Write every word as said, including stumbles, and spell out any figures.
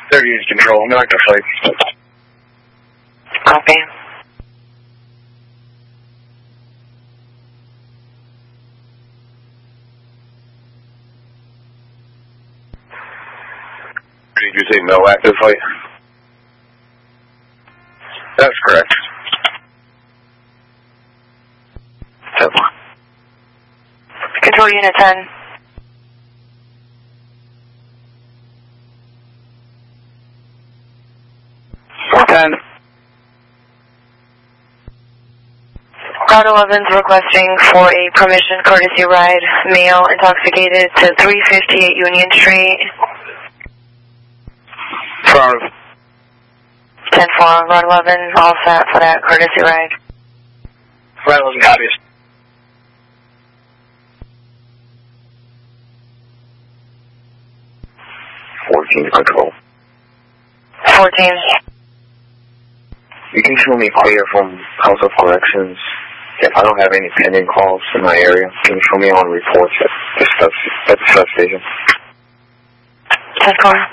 They're unit control. I'm not going to fight. Copy. Did you say no active fight? That's correct. Control Unit ten. ten. Route eleven's requesting for a permission courtesy ride, male intoxicated to three fifty-eight Union Street. Front of. ten four, Route eleven, all set for that courtesy ride. Route eleven copies. fourteen control. fourteen. You can show me clear from House of Corrections. If I don't have any pending calls in my area, can you show me on reports at the, sub at the substation? ten four.